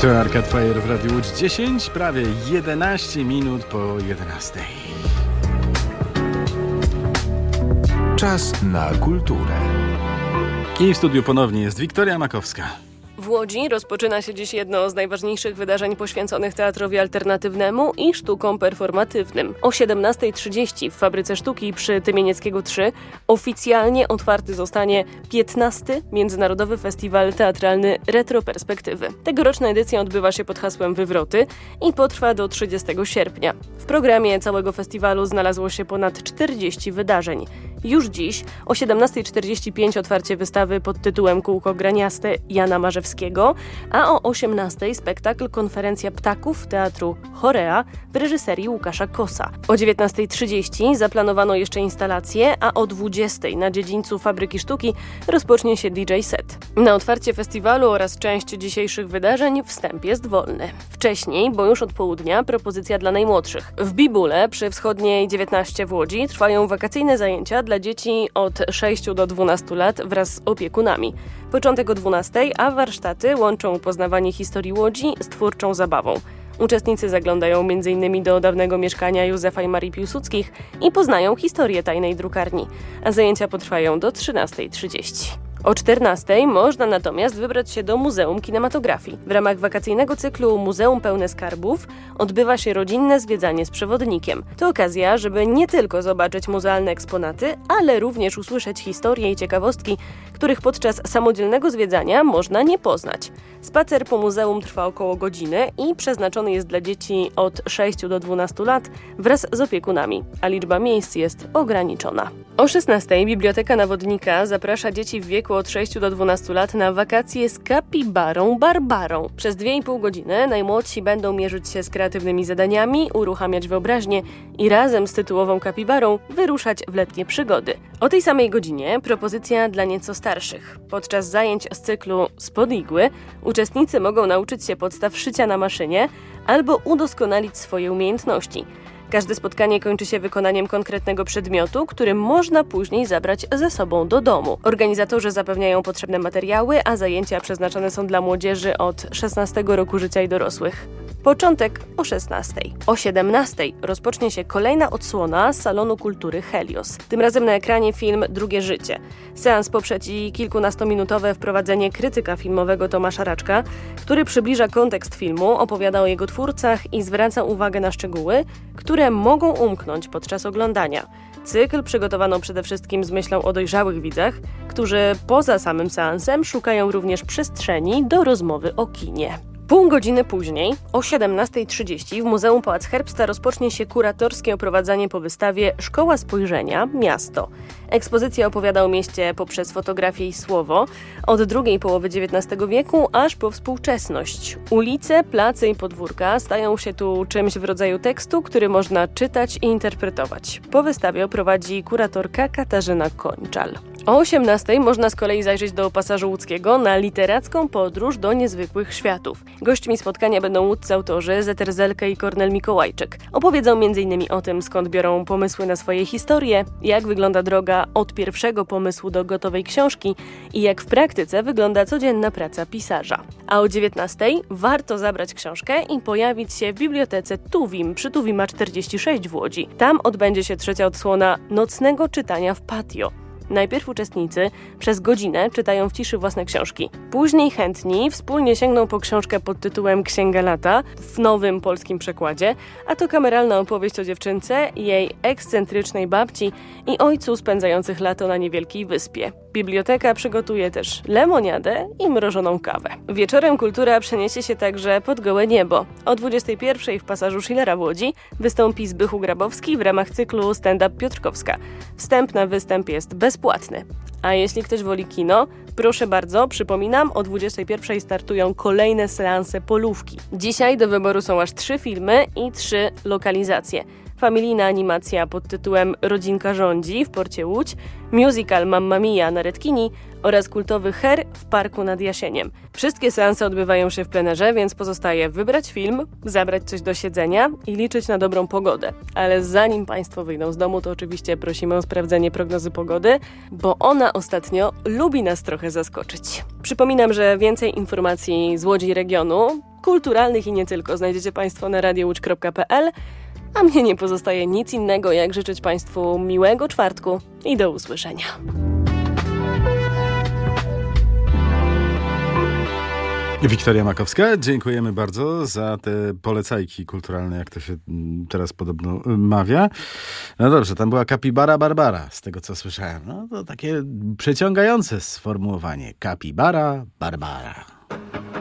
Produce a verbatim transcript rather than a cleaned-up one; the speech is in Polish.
To Arcade Fire w Radiu Łódź dziesięć, prawie jedenaście minut po jedenastej. Czas na kulturę. I w studiu ponownie jest Wiktoria Makowska. W Łodzi rozpoczyna się dziś jedno z najważniejszych wydarzeń poświęconych teatrowi alternatywnemu i sztukom performatywnym. O siedemnasta trzydzieści w Fabryce Sztuki przy Tymienieckiego trzy oficjalnie otwarty zostanie piętnasty Międzynarodowy Festiwal Teatralny Retroperspektywy. Tegoroczna edycja odbywa się pod hasłem Wywroty i potrwa do trzydziestego sierpnia. W programie całego festiwalu znalazło się ponad czterdzieści wydarzeń. Już dziś o siedemnasta czterdzieści pięć otwarcie wystawy pod tytułem Kółko graniaste Jana Marzewskiego, a o osiemnastej spektakl Konferencja Ptaków Teatru Chorea w reżyserii Łukasza Kosa. O dziewiętnasta trzydzieści zaplanowano jeszcze instalację, a o dwudziestej na dziedzińcu Fabryki Sztuki rozpocznie się D J set. Na otwarcie festiwalu oraz część dzisiejszych wydarzeń wstęp jest wolny. Wcześniej, bo już od południa, propozycja dla najmłodszych. W Bibule przy Wschodniej dziewiętnaście w Łodzi trwają wakacyjne zajęcia dla dzieci od sześciu do dwunastu lat wraz z opiekunami. Początek o dwunastej, a warsztaty łączą poznawanie historii Łodzi z twórczą zabawą. Uczestnicy zaglądają m in do dawnego mieszkania Józefa i Marii Piłsudskich i poznają historię tajnej drukarni, a zajęcia potrwają do trzynasta trzydzieści. O czternastej można natomiast wybrać się do Muzeum Kinematografii. W ramach wakacyjnego cyklu Muzeum Pełne Skarbów odbywa się rodzinne zwiedzanie z przewodnikiem. To okazja, żeby nie tylko zobaczyć muzealne eksponaty, ale również usłyszeć historie i ciekawostki, których podczas samodzielnego zwiedzania można nie poznać. Spacer po muzeum trwa około godziny i przeznaczony jest dla dzieci od sześciu do dwunastu lat wraz z opiekunami, a liczba miejsc jest ograniczona. O szesnastej Biblioteka Nawodnika zaprasza dzieci w wieku od sześciu do dwunastu lat na wakacje z kapibarą Barbarą. Przez dwie i pół godziny najmłodsi będą mierzyć się z kreatywnymi zadaniami, uruchamiać wyobraźnię i razem z tytułową kapibarą wyruszać w letnie przygody. O tej samej godzinie propozycja dla nieco starszych. Podczas zajęć z cyklu Spod igły uczestnicy mogą nauczyć się podstaw szycia na maszynie albo udoskonalić swoje umiejętności. Każde spotkanie kończy się wykonaniem konkretnego przedmiotu, który można później zabrać ze sobą do domu. Organizatorzy zapewniają potrzebne materiały, a zajęcia przeznaczone są dla młodzieży od szesnastego roku życia i dorosłych. Początek o szesnastej. O siedemnastej rozpocznie się kolejna odsłona Salonu Kultury Helios. Tym razem na ekranie film Drugie życie. Seans poprzedzi kilkunastominutowe wprowadzenie krytyka filmowego Tomasza Raczka, który przybliża kontekst filmu, opowiada o jego twórcach i zwraca uwagę na szczegóły, które mogą umknąć podczas oglądania. Cykl przygotowano przede wszystkim z myślą o dojrzałych widzach, którzy poza samym seansem szukają również przestrzeni do rozmowy o kinie. Pół godziny później, o siedemnasta trzydzieści w Muzeum Pałac Herbsta rozpocznie się kuratorskie oprowadzanie po wystawie Szkoła Spojrzenia – Miasto. Ekspozycja opowiada o mieście poprzez fotografię i słowo od drugiej połowy dziewiętnastego wieku aż po współczesność. Ulice, place i podwórka stają się tu czymś w rodzaju tekstu, który można czytać i interpretować. Po wystawie oprowadzi kuratorka Katarzyna Kończal. O osiemnastej można z kolei zajrzeć do Pasażu Łódzkiego na literacką podróż do niezwykłych światów. Gośćmi spotkania będą łódzcy autorzy Zeter Zelke i Kornel Mikołajczyk. Opowiedzą między innymi o tym, skąd biorą pomysły na swoje historie, jak wygląda droga od pierwszego pomysłu do gotowej książki i jak w praktyce wygląda codzienna praca pisarza. A o dziewiętnastej warto zabrać książkę i pojawić się w bibliotece Tuwim przy Tuwima czterdzieści sześć w Łodzi. Tam odbędzie się trzecia odsłona nocnego czytania w patio. Najpierw uczestnicy przez godzinę czytają w ciszy własne książki. Później chętni wspólnie sięgną po książkę pod tytułem Księga lata w nowym polskim przekładzie, a to kameralna opowieść o dziewczynce, jej ekscentrycznej babci i ojcu spędzających lato na niewielkiej wyspie. Biblioteka przygotuje też lemoniadę i mrożoną kawę. Wieczorem kultura przeniesie się także pod gołe niebo. O dwudziestej pierwszej w Pasażu Schillera w Łodzi wystąpi Zbychu Grabowski w ramach cyklu Stand-up Piotrkowska. Wstęp na występ jest bezpłatny. A jeśli ktoś woli kino, proszę bardzo, przypominam, o dwudziestej pierwszej startują kolejne seanse Polówki. Dzisiaj do wyboru są aż trzy filmy i trzy lokalizacje. Familijna animacja pod tytułem Rodzinka rządzi w Porcie Łódź, musical Mamma Mia na Redkini oraz kultowy Her w Parku nad Jasieniem. Wszystkie seanse odbywają się w plenerze, więc pozostaje wybrać film, zabrać coś do siedzenia i liczyć na dobrą pogodę. Ale zanim Państwo wyjdą z domu, to oczywiście prosimy o sprawdzenie prognozy pogody, bo ona ostatnio lubi nas trochę zaskoczyć. Przypominam, że więcej informacji z Łodzi i regionu kulturalnych i nie tylko znajdziecie Państwo na radio łódź kropka p l, a mnie nie pozostaje nic innego, jak życzyć Państwu miłego czwartku i do usłyszenia. Wiktoria Makowska, dziękujemy bardzo za te polecajki kulturalne, jak to się teraz podobno mawia. No dobrze, tam była Kapibara Barbara, z tego co słyszałem. No to takie przeciągające sformułowanie. Kapibara Barbara.